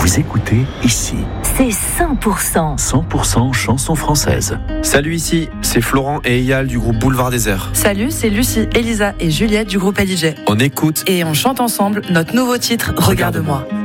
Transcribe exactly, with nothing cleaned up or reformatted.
Vous écoutez ici. C'est cent pour cent. cent pour cent chansons françaises. Salut, ici, c'est Florent et Eyal du groupe Boulevard Désert. Salut, c'est Lucie, Elisa et Juliette du groupe Aligé. On écoute Et on chante ensemble notre nouveau titre, Regarde-moi.